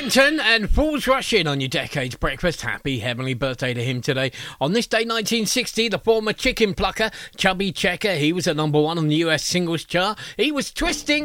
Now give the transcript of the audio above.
Clinton and Fools Rush In on your Decades Breakfast. Happy heavenly birthday to him today. On this day, 1960, the former chicken plucker, Chubby Checker, he was at number 1 on the US singles chart. He was twisting.